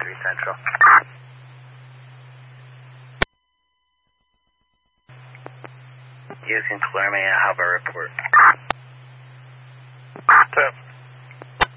Navy Central. Houston, Clear, may I have a report?